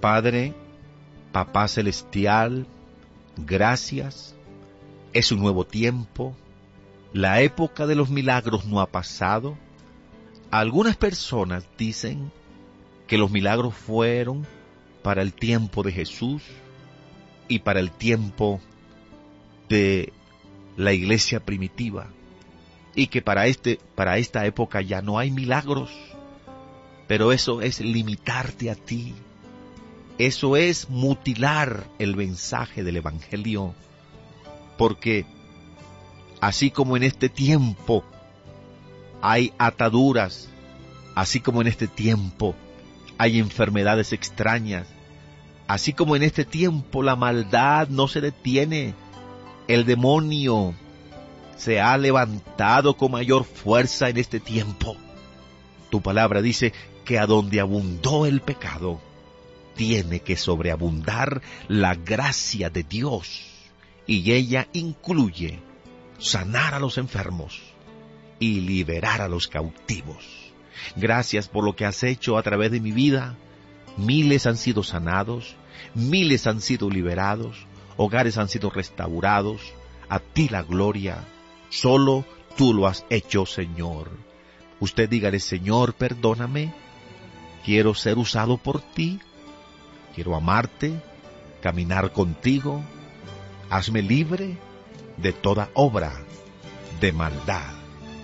Padre, Papá Celestial, gracias. Es un nuevo tiempo. La época de los milagros no ha pasado. Algunas personas dicen que los milagros fueron para el tiempo de Jesús y para el tiempo de la iglesia primitiva, y que para esta época ya no hay milagros. Pero eso es limitarte a ti. Eso es mutilar el mensaje del Evangelio, porque así como en este tiempo hay ataduras, así como en este tiempo hay enfermedades extrañas, así como en este tiempo la maldad no se detiene, el demonio se ha levantado con mayor fuerza en este tiempo. Tu palabra dice que a donde abundó el pecado, tiene que sobreabundar la gracia de Dios, y ella incluye sanar a los enfermos y liberar a los cautivos. Gracias por lo que has hecho a través de mi vida. Miles han sido sanados, miles han sido liberados, hogares han sido restaurados. A ti la gloria, solo tú lo has hecho, Señor. Usted dígale: Señor, perdóname, quiero ser usado por ti, quiero amarte, caminar contigo, hazme libre de toda obra de maldad.